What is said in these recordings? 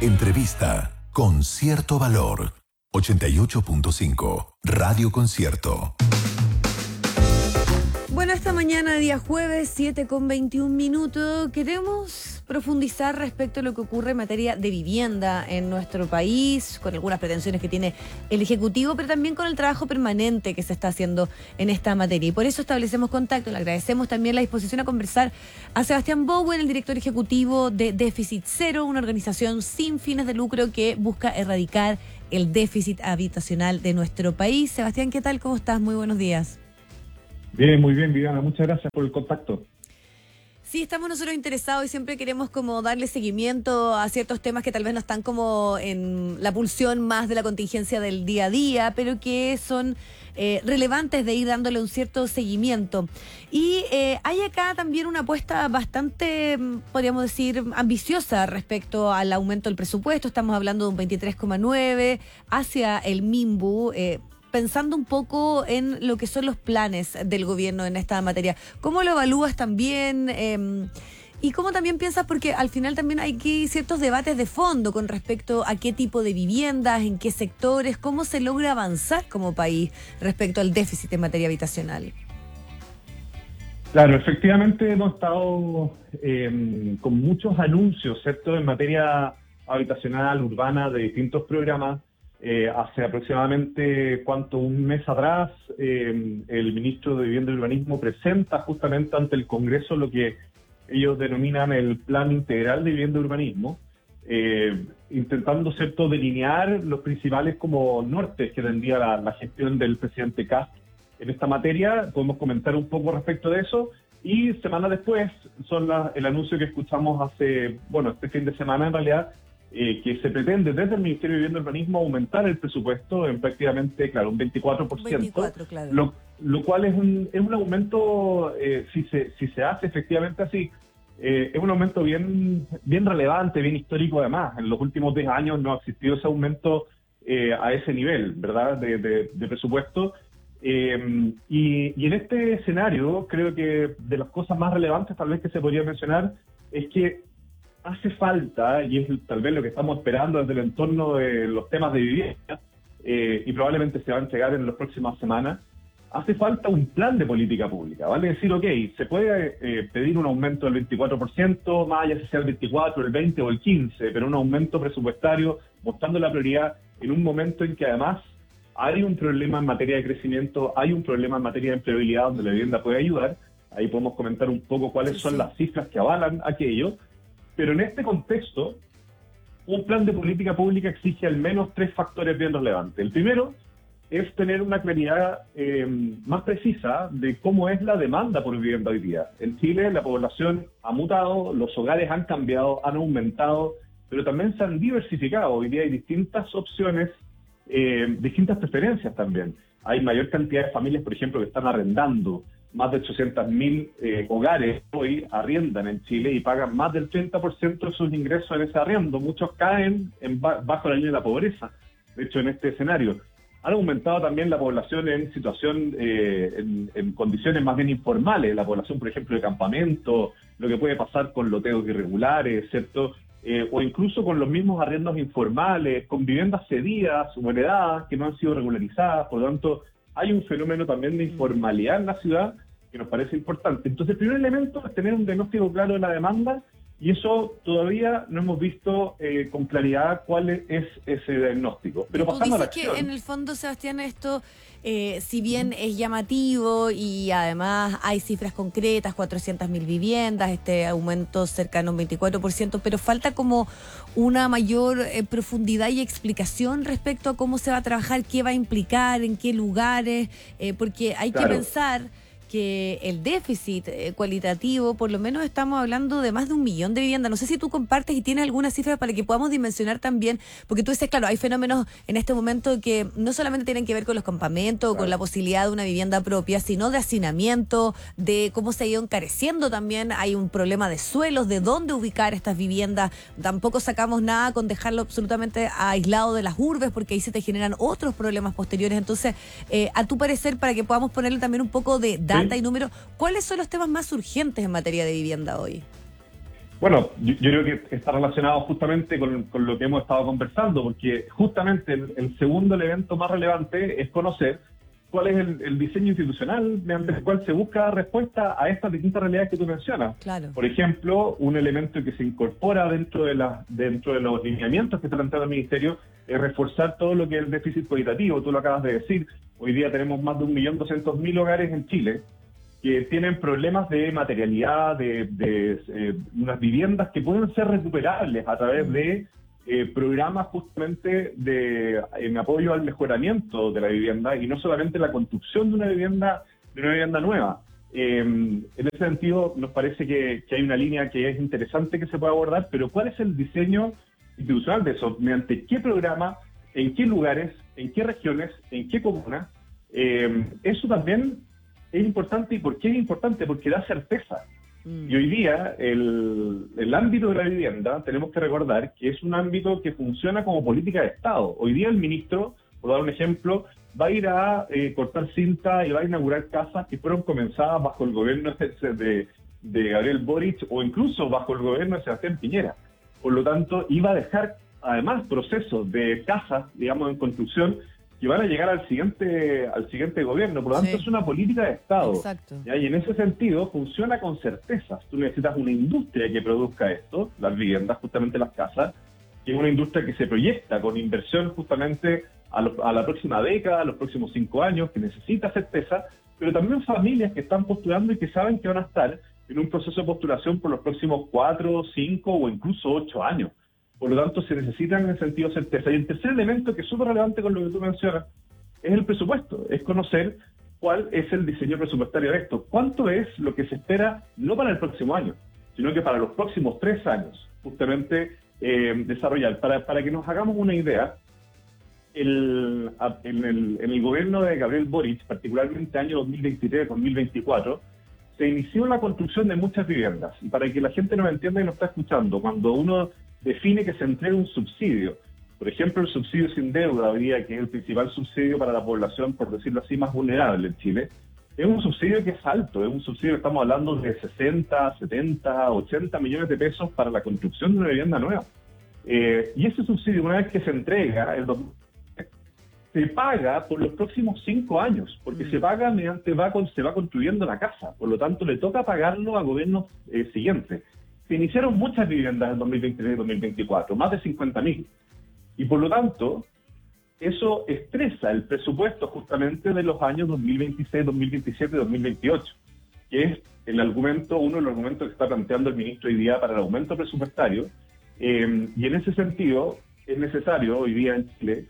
Entrevista con cierto valor. 88.5 Radio Concierto. Bueno, esta mañana, día jueves, 7:21, queremos profundizar respecto a lo que ocurre en materia de vivienda en nuestro país, con algunas pretensiones que tiene el Ejecutivo, pero también con el trabajo permanente que se está haciendo en esta materia. Y por eso establecemos contacto. Le agradecemos también la disposición a conversar a Sebastián Bowen, el director ejecutivo de Déficit Cero, una organización sin fines de lucro que busca erradicar el déficit habitacional de nuestro país. Sebastián, ¿qué tal? ¿Cómo estás? Muy buenos días. Bien, muy bien, Viviana. Muchas gracias por el contacto. Sí, estamos nosotros interesados y siempre queremos como darle seguimiento a ciertos temas que tal vez no están como en la pulsión más de la contingencia del día a día, pero que son relevantes de ir dándole un cierto seguimiento. Y hay acá también una apuesta bastante, podríamos decir, ambiciosa respecto al aumento del presupuesto. Estamos hablando de un 23,9 hacia el MIMBU, pensando un poco en lo que son los planes del gobierno en esta materia. ¿Cómo lo evalúas también? Y cómo también piensas, porque al final también hay aquí ciertos debates de fondo con respecto a qué tipo de viviendas, en qué sectores, cómo se logra avanzar como país respecto al déficit en materia habitacional. Claro, efectivamente hemos estado con muchos anuncios, ¿cierto?, en materia habitacional, urbana, de distintos programas. Hace aproximadamente, un mes atrás, el ministro de Vivienda y Urbanismo presenta justamente ante el Congreso lo que ellos denominan el Plan Integral de Vivienda y Urbanismo, intentando, ¿cierto?, delinear los principales como nortes que tendría la gestión del presidente Kast en esta materia. Podemos comentar un poco respecto de eso. Y semanas después son el anuncio que escuchamos este fin de semana en realidad, que se pretende desde el Ministerio de Vivienda y Urbanismo aumentar el presupuesto en prácticamente, un 24%. 24, claro. Lo cual es un aumento, si se hace efectivamente así, es un aumento bien relevante, bien histórico además. En los últimos 10 años no ha existido ese aumento a ese nivel, ¿verdad?, de presupuesto. Y en este escenario, creo que de las cosas más relevantes tal vez que se podría mencionar es que hace falta, y es tal vez lo que estamos esperando desde el entorno de los temas de vivienda, y probablemente se va a entregar en las próximas semanas, hace falta un plan de política pública, ¿vale? Decir, se puede pedir un aumento del 24%, más allá si sea el 24, el 20 o el 15, pero un aumento presupuestario mostrando la prioridad en un momento en que además hay un problema en materia de crecimiento, hay un problema en materia de empleabilidad donde la vivienda puede ayudar. Ahí podemos comentar un poco cuáles son las cifras que avalan aquello. Pero en este contexto, un plan de política pública exige al menos 3 factores bien relevantes. El primero es tener una claridad más precisa de cómo es la demanda por vivienda hoy día. En Chile la población ha mutado, los hogares han cambiado, han aumentado, pero también se han diversificado. Hoy día hay distintas opciones, distintas preferencias también. Hay mayor cantidad de familias, por ejemplo, que están arrendando. Más de 800.000 hogares hoy arriendan en Chile y pagan más del 30% de sus ingresos en ese arriendo. Muchos caen bajo la línea de la pobreza. De hecho, en este escenario han aumentado también la población en situación, en condiciones más bien informales. La población, por ejemplo, de campamento, lo que puede pasar con loteos irregulares, ¿cierto? O incluso con los mismos arriendos informales, con viviendas cedidas o heredadas que no han sido regularizadas. Por lo tanto, hay un fenómeno también de informalidad en la ciudad que nos parece importante. Entonces, el primer elemento es tener un diagnóstico claro de la demanda, y eso todavía no hemos visto con claridad cuál es ese diagnóstico. Pero pasando a la acción. Que en el fondo, Sebastián, esto, si bien es llamativo y además hay cifras concretas, 400.000 viviendas, este aumento cercano a un 24%, pero falta como una mayor profundidad y explicación respecto a cómo se va a trabajar, qué va a implicar, en qué lugares, porque hay que pensar que el déficit cualitativo, por lo menos estamos hablando de más de 1 millón de viviendas. No sé si tú compartes y tienes alguna cifra para que podamos dimensionar también, porque tú dices, claro, hay fenómenos en este momento que no solamente tienen que ver con los campamentos, o con la posibilidad de una vivienda propia, sino de hacinamiento, de cómo se ha ido encareciendo también. Hay un problema de suelos, de dónde ubicar estas viviendas. Tampoco sacamos nada con dejarlo absolutamente aislado de las urbes, porque ahí se te generan otros problemas posteriores. Entonces, a tu parecer, para que podamos ponerle también un poco de data y números, ¿cuáles son los temas más urgentes en materia de vivienda hoy? Bueno, yo creo que está relacionado justamente con lo que hemos estado conversando, porque justamente el segundo elemento más relevante es conocer cuál es el diseño institucional mediante el cual se busca respuesta a estas distintas realidades que tú mencionas. Claro. Por ejemplo, un elemento que se incorpora dentro de los lineamientos que está planteando el Ministerio es reforzar todo lo que es el déficit cualitativo. Tú lo acabas de decir. Hoy día tenemos más de 1.200.000 hogares en Chile que tienen problemas de materialidad, de unas viviendas que pueden ser recuperables a través de programas justamente en apoyo al mejoramiento de la vivienda y no solamente la construcción de una vivienda nueva. En ese sentido, nos parece que hay una línea que es interesante que se puede abordar, pero ¿cuál es el diseño institucional de eso? ¿Mediante qué programa? ¿En qué lugares? ¿En qué regiones? ¿En qué comunas? Eso también es importante. ¿Y por qué es importante? Porque da certeza. Y hoy día el ámbito de la vivienda, tenemos que recordar que es un ámbito que funciona como política de Estado. Hoy día el ministro, por dar un ejemplo, va a ir a cortar cinta y va a inaugurar casas que fueron comenzadas bajo el gobierno de Gabriel Boric o incluso bajo el gobierno de Sebastián Piñera. Por lo tanto, iba a dejar además procesos de casas, digamos, en construcción que van a llegar al siguiente gobierno. Por lo tanto, es una política de Estado. Exacto. ¿Ya? Y en ese sentido funciona con certezas. Tú necesitas una industria que produzca esto, las viviendas, justamente las casas, que es una industria que se proyecta con inversión justamente a la próxima década, a los próximos 5 años, que necesita certeza, pero también familias que están postulando y que saben que van a estar en un proceso de postulación por los próximos 4, 5 o incluso 8 años. Por lo tanto, se necesitan en el sentido certeza. Y el tercer elemento, que es súper relevante con lo que tú mencionas, es el presupuesto. Es conocer cuál es el diseño presupuestario de esto. ¿Cuánto es lo que se espera, no para el próximo año, sino que para los próximos 3 años, justamente desarrollar? Para que nos hagamos una idea, en el gobierno de Gabriel Boric, particularmente año 2023-2024, se inició la construcción de muchas viviendas. Y para que la gente nos entienda y nos está escuchando, cuando uno define que se entrega un subsidio, por ejemplo, el subsidio sin deuda hoy día, que es el principal subsidio para la población, por decirlo así, más vulnerable en Chile, es un subsidio que es alto, es un subsidio que estamos hablando de 60, 70, 80 millones de pesos para la construcción de una vivienda nueva. Y ese subsidio, una vez que se entrega, se paga por los próximos 5 años, porque se paga mediante se va construyendo la casa, por lo tanto le toca pagarlo a gobiernos siguientes. Se iniciaron muchas viviendas en 2023 y 2024, más de 50.000, y por lo tanto eso estresa el presupuesto justamente de los años 2026, 2027 y 2028, que es uno de los argumentos que está planteando el ministro hoy día para el aumento presupuestario, y en ese sentido es necesario hoy día en Chile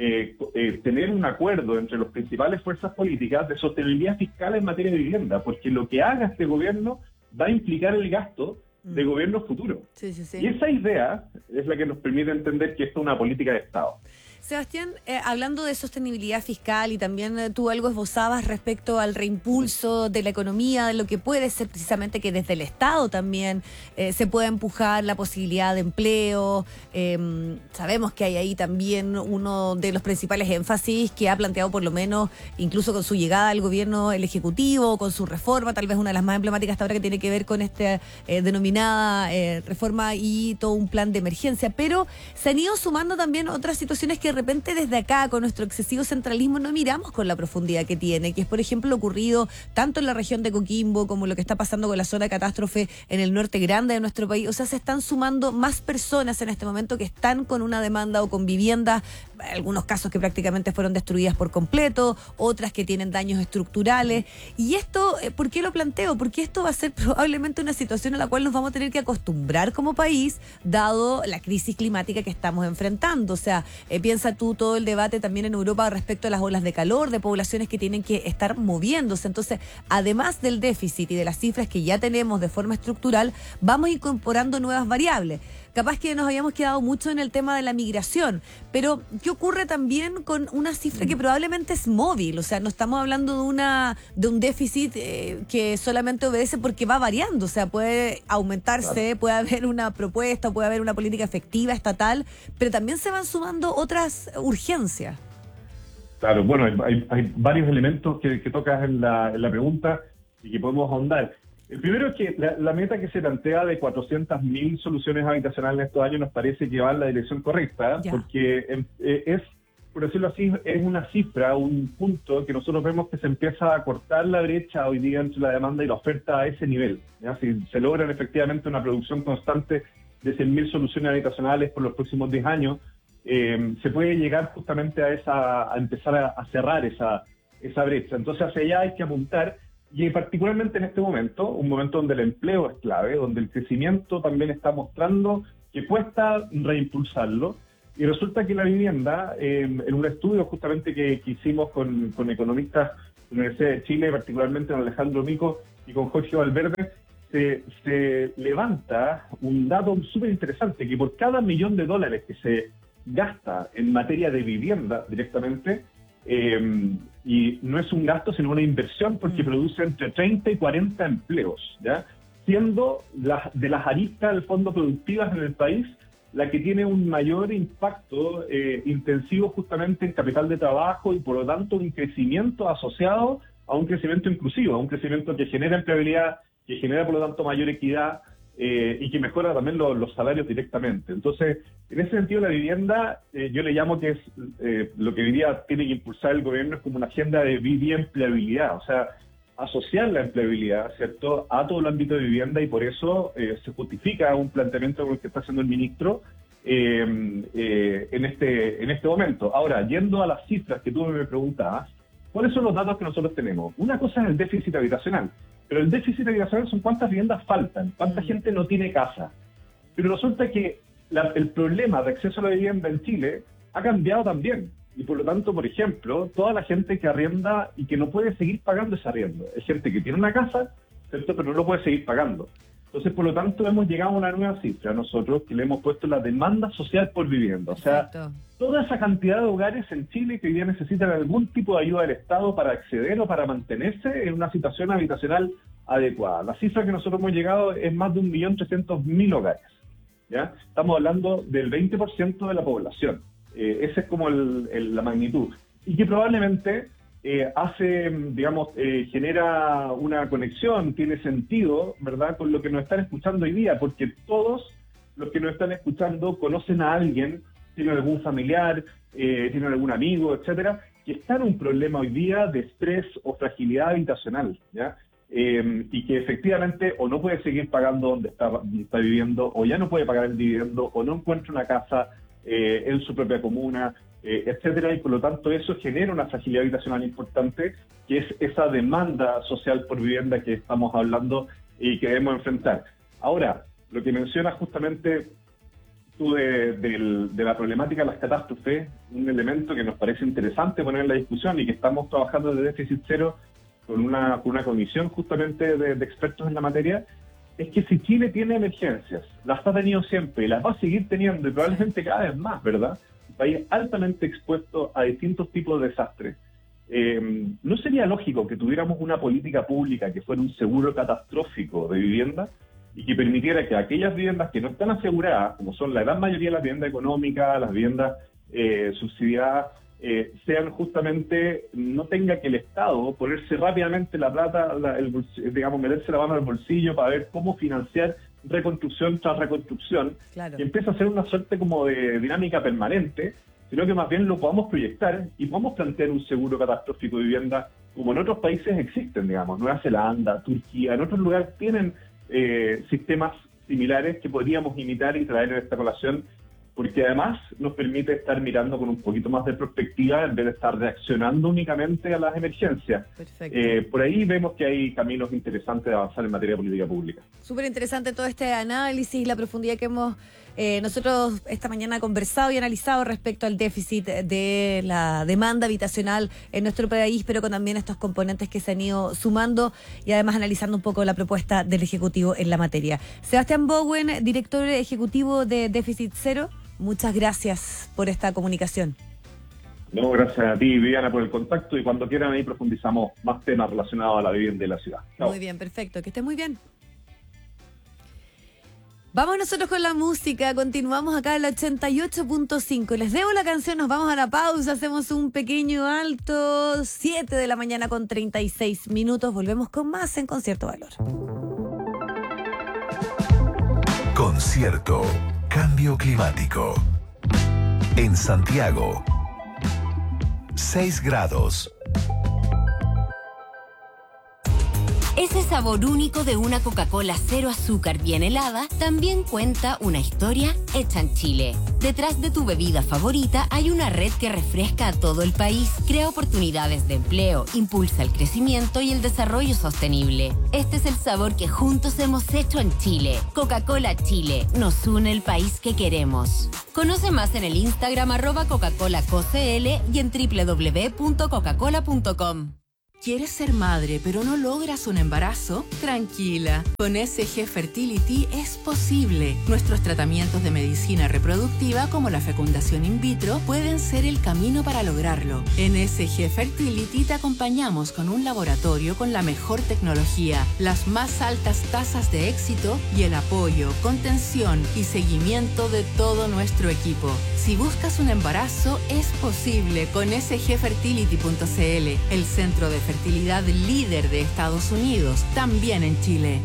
tener un acuerdo entre las principales fuerzas políticas de sostenibilidad fiscal en materia de vivienda, porque lo que haga este gobierno va a implicar el gasto de gobiernos futuros. Sí. Y esa idea es la que nos permite entender que esto es una política de Estado. Sebastián, hablando de sostenibilidad fiscal y también tú algo esbozabas respecto al reimpulso de la economía, de lo que puede ser precisamente que desde el Estado también se pueda empujar la posibilidad de empleo. Sabemos que hay ahí también uno de los principales énfasis que ha planteado por lo menos, incluso con su llegada al gobierno, el Ejecutivo, con su reforma, tal vez una de las más emblemáticas hasta ahora que tiene que ver con esta denominada reforma y todo un plan de emergencia. Pero se han ido sumando también otras situaciones que de repente desde acá, con nuestro excesivo centralismo, no miramos con la profundidad que tiene, que es, por ejemplo, lo ocurrido tanto en la región de Coquimbo como lo que está pasando con la zona de catástrofe en el norte grande de nuestro país. O sea, se están sumando más personas en este momento que están con una demanda o con viviendas, algunos casos que prácticamente fueron destruidas por completo, otras que tienen daños estructurales. Y esto, ¿por qué lo planteo? Porque esto va a ser probablemente una situación a la cual nos vamos a tener que acostumbrar como país, dado la crisis climática que estamos enfrentando. O sea, piensa tú todo el debate también en Europa respecto a las olas de calor, de poblaciones que tienen que estar moviéndose. Entonces, además del déficit y de las cifras que ya tenemos de forma estructural, vamos incorporando nuevas variables. Capaz que nos habíamos quedado mucho en el tema de la migración, pero ¿qué ocurre también con una cifra que probablemente es móvil? O sea, no estamos hablando de un déficit que solamente obedece porque va variando. O sea, puede aumentarse, claro, puede haber una propuesta, puede haber una política efectiva estatal, pero también se van sumando otras urgencias. Claro, bueno, hay varios elementos que tocas en la pregunta y que podemos ahondar. El primero es que la meta que se plantea de 400.000 soluciones habitacionales en estos años nos parece que va en la dirección correcta, porque es, por decirlo así, es una cifra, un punto que nosotros vemos que se empieza a cortar la brecha hoy día entre la demanda y la oferta a ese nivel, ¿ya? Si se logran efectivamente una producción constante de 100.000 soluciones habitacionales por los próximos 10 años, se puede llegar justamente a empezar a cerrar esa brecha. Entonces hacia allá hay que apuntar, y particularmente en este momento, un momento donde el empleo es clave, donde el crecimiento también está mostrando que cuesta reimpulsarlo, y resulta que la vivienda, en un estudio justamente que hicimos con economistas de la Universidad de Chile, particularmente con Alejandro Mico y con Jorge Valverde, se levanta un dato súper interesante, que por cada $1.000.000 que se gasta en materia de vivienda directamente, y no es un gasto sino una inversión, porque produce entre 30 y 40 empleos, ¿ya? Siendo de las aristas del fondo productivas en el país la que tiene un mayor impacto intensivo justamente en capital de trabajo, y por lo tanto un crecimiento asociado a un crecimiento inclusivo, a un crecimiento que genera empleabilidad, que genera por lo tanto mayor equidad, y que mejora también los salarios directamente. Entonces, en ese sentido, la vivienda, yo le llamo que es lo que hoy día tiene que impulsar el gobierno, es como una agenda de empleabilidad, o sea, asociar la empleabilidad, ¿cierto?, a todo el ámbito de vivienda, y por eso se justifica un planteamiento como el que está haciendo el ministro en este momento. Ahora, yendo a las cifras que tú me preguntabas, ¿cuáles son los datos que nosotros tenemos? Una cosa es el déficit habitacional, pero el déficit habitacional son cuántas viviendas faltan, cuánta gente no tiene casa. Pero resulta que el problema de acceso a la vivienda en Chile ha cambiado también. Y por lo tanto, por ejemplo, toda la gente que arrienda y que no puede seguir pagando ese arriendo. Es gente que tiene una casa, ¿cierto?, pero no lo puede seguir pagando. Entonces, por lo tanto, hemos llegado a una nueva cifra nosotros, que le hemos puesto la demanda social por vivienda. O sea, toda esa cantidad de hogares en Chile que hoy día necesitan algún tipo de ayuda del Estado para acceder o para mantenerse en una situación habitacional adecuada. La cifra que nosotros hemos llegado es más de 1.300.000 hogares, ¿ya? Estamos hablando del 20% de la población. Esa es como la magnitud. Y que probablemente genera una conexión, tiene sentido, ¿verdad?, con lo que nos están escuchando hoy día, porque todos los que nos están escuchando conocen a alguien, tienen algún familiar, tienen algún amigo, etcétera, que está en un problema hoy día de estrés o fragilidad habitacional, ¿ya? Y que efectivamente o no puede seguir pagando donde está viviendo, o ya no puede pagar el dividendo, o no encuentra una casa en su propia comuna, etcétera, y por lo tanto eso genera una fragilidad habitacional importante, que es esa demanda social por vivienda que estamos hablando y que debemos enfrentar. Ahora, lo que mencionas justamente tú de la problemática de las catástrofes, un elemento que nos parece interesante poner en la discusión y que estamos trabajando de déficit cero con una comisión justamente de expertos en la materia, es que si Chile tiene emergencias, las ha tenido siempre y las va a seguir teniendo, y probablemente cada vez más, ¿verdad?, un país altamente expuesto a distintos tipos de desastres. ¿No sería lógico que tuviéramos una política pública que fuera un seguro catastrófico de vivienda y que permitiera que aquellas viviendas que no están aseguradas, como son la gran mayoría de las viviendas económicas, las viviendas subsidiadas, sean justamente, no tenga que el Estado ponerse rápidamente la plata, meterse la mano al bolsillo para ver cómo financiar reconstrucción tras reconstrucción, que empieza a ser una suerte como de dinámica permanente, sino que más bien lo podamos proyectar y podamos plantear un seguro catastrófico de vivienda como en otros países existen, digamos, Nueva Zelanda, Turquía, en otros lugares tienen sistemas similares que podríamos imitar y traer en esta relación, porque además nos permite estar mirando con un poquito más de perspectiva en vez de estar reaccionando únicamente a las emergencias. Por ahí vemos que hay caminos interesantes de avanzar en materia de política pública. Súper interesante todo este análisis, la profundidad que hemos nosotros esta mañana conversado y analizado respecto al déficit de la demanda habitacional en nuestro país, pero con también estos componentes que se han ido sumando, y además analizando un poco la propuesta del Ejecutivo en la materia. Sebastián Bowen, director ejecutivo de Déficit Cero, muchas gracias por esta comunicación. No, gracias a ti, Viviana, por el contacto, y cuando quieran ahí profundizamos más temas relacionados a la vivienda de la ciudad. Chao. Muy bien, perfecto, que estés muy bien. Vamos nosotros con la música, continuamos acá en la 88.5. Les debo la canción, nos vamos a la pausa, hacemos un pequeño alto, 7 de la mañana con 36 minutos, volvemos con más en Concierto Valor. Concierto. Cambio climático. En Santiago, 6 grados. Ese sabor único de una Coca-Cola cero azúcar bien helada también cuenta una historia hecha en Chile. Detrás de tu bebida favorita hay una red que refresca a todo el país, crea oportunidades de empleo, impulsa el crecimiento y el desarrollo sostenible. Este es el sabor que juntos hemos hecho en Chile. Coca-Cola Chile, nos une el país que queremos. Conoce más en el Instagram @Coca-ColaCoCL y en www.coca-cola.com. ¿Quieres ser madre pero no logras un embarazo? Tranquila, con SG Fertility es posible. Nuestros tratamientos de medicina reproductiva como la fecundación in vitro pueden ser el camino para lograrlo. En SG Fertility te acompañamos con un laboratorio con la mejor tecnología, las más altas tasas de éxito y el apoyo, contención y seguimiento de todo nuestro equipo. Si buscas un embarazo, es posible con sgfertility.cl, el centro de fertilidad líder de Estados Unidos, también en Chile.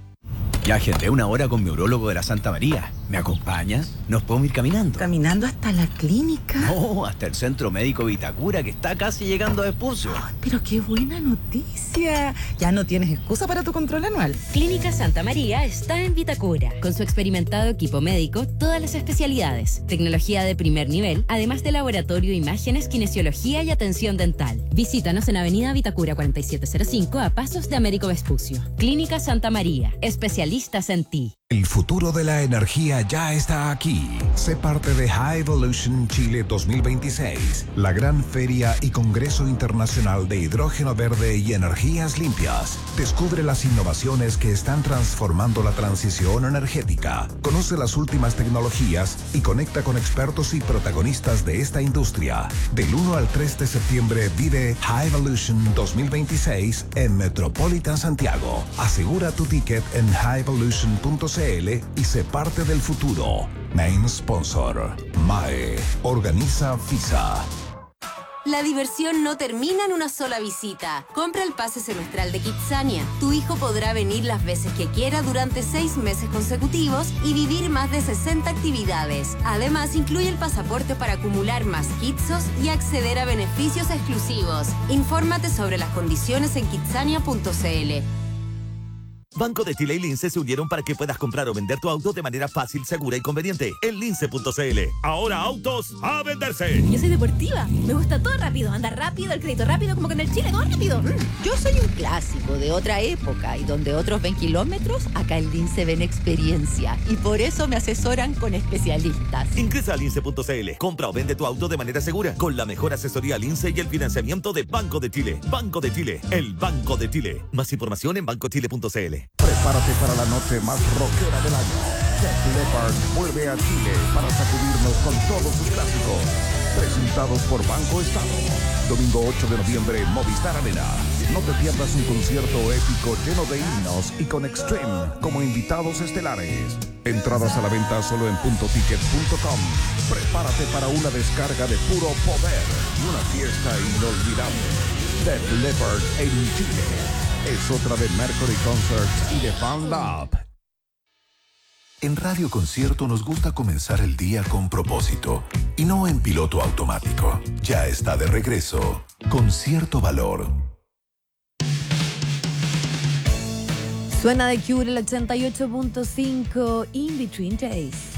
Ya agendé una hora con mi urólogo de la Santa María. ¿Me acompaña? ¿Nos podemos ir caminando? ¿Caminando hasta la clínica? No, hasta el Centro Médico Vitacura, que está casi llegando a Vespucio. Ay, pero qué buena noticia. Ya no tienes excusa para tu control anual. Clínica Santa María está en Vitacura. Con su experimentado equipo médico, todas las especialidades, tecnología de primer nivel, además de laboratorio, imágenes, kinesiología y atención dental. Visítanos en Avenida Vitacura 4705 a pasos de Américo Vespucio. Clínica Santa María, especialistas en ti. El futuro de la energía ya está aquí. Sé parte de High Evolution Chile 2026, la gran feria y congreso internacional de hidrógeno verde y energías limpias. Descubre las innovaciones que están transformando la transición energética. Conoce las últimas tecnologías y conecta con expertos y protagonistas de esta industria. Del 1 al 3 de septiembre vive High Evolution 2026 en Metropolitan Santiago. Asegura tu ticket en highevolution.cl y sé parte del futuro. Main Sponsor, MAE. Organiza FISA. La diversión no termina en una sola visita. Compra el pase semestral de Kidzania. Tu hijo podrá venir las veces que quiera durante 6 meses consecutivos y vivir más de 60 actividades. Además, incluye el pasaporte para acumular más kitsos y acceder a beneficios exclusivos. Infórmate sobre las condiciones en kidzania.cl. Banco de Chile y Lince se unieron para que puedas comprar o vender tu auto de manera fácil, segura y conveniente. En lince.cl. Ahora autos a venderse. Yo soy deportiva. Me gusta todo rápido. Andar rápido, el crédito rápido, como que en el Chile todo rápido. Yo soy un clásico de otra época y donde otros ven kilómetros, acá en Lince ven experiencia. Y por eso me asesoran con especialistas. Ingresa a lince.cl. Compra o vende tu auto de manera segura con la mejor asesoría Lince y el financiamiento de Banco de Chile. Banco de Chile, el Banco de Chile. Más información en bancochile.cl. Prepárate para la noche más rockera del año. Def Leppard vuelve a Chile para sacudirnos con todos sus clásicos. Presentados por Banco Estado. Domingo 8 de noviembre, Movistar Arena. No te pierdas un concierto épico lleno de himnos y con Extreme como invitados estelares. Entradas a la venta solo en puntoticket.com. Prepárate para una descarga de puro poder y una fiesta inolvidable. Def Leppard en Chile. Es otra de Mercury Concerts y de Fan Lab. En Radio Concierto nos gusta comenzar el día con propósito y no en piloto automático. Ya está de regreso Concierto Valor. Suena de Cure el 88.5 In Between Days.